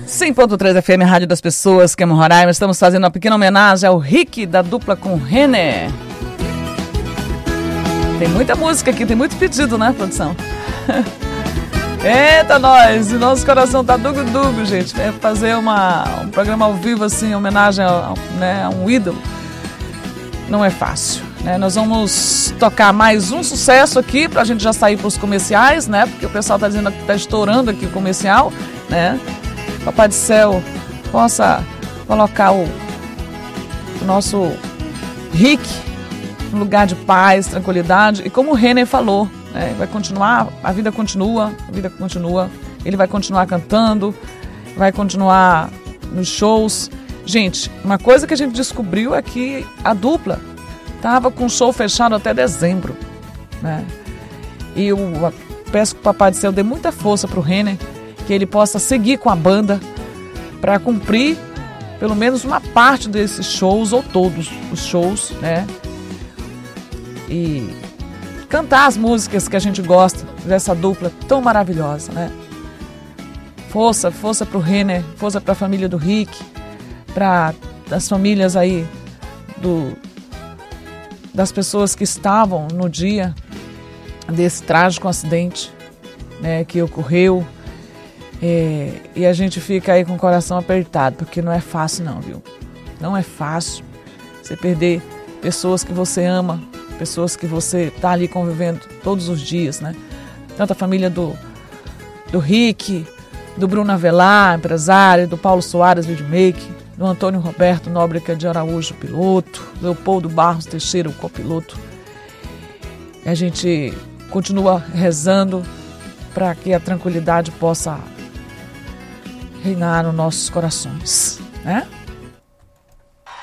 100.3 FM, Rádio das Pessoas, que é Roraima. Estamos fazendo uma pequena homenagem ao Rick, da dupla com René. Tem muita música aqui, tem muito pedido, né, produção? Eita, nós! O nosso coração tá dugo-dugo, gente. É fazer um programa ao vivo, assim, em homenagem a um ídolo. Não é fácil, né? Nós vamos tocar mais um sucesso aqui, pra gente já sair pros comerciais, né? Porque o pessoal tá dizendo que tá estourando aqui o comercial, né? Papai do Céu possa colocar o nosso Rick no lugar de paz, tranquilidade. E como o René falou, né, vai continuar, a vida continua, ele vai continuar cantando, vai continuar nos shows. Gente, uma coisa que a gente descobriu é que a dupla estava com o show fechado até dezembro, né? E eu peço que o Papai do Céu dê muita força para o René, que ele possa seguir com a banda para cumprir pelo menos uma parte desses shows, ou todos os shows, né? E cantar as músicas que a gente gosta dessa dupla tão maravilhosa, né? Força pro René, força pra família do Rick, para as famílias aí das pessoas que estavam no dia desse trágico acidente, né, que ocorreu. E a gente fica aí com o coração apertado, porque não é fácil não, viu? Não é fácil você perder pessoas que você ama, pessoas que você tá ali convivendo todos os dias, né? Tanto a família do Rick, do Bruno Avelar, empresário, do Paulo Soares, videomaker, do Antônio Roberto Nóbrega de Araújo, piloto, do Leopoldo Barros Teixeira, o copiloto. E a gente continua rezando para que a tranquilidade possa reinar nos nossos corações, né?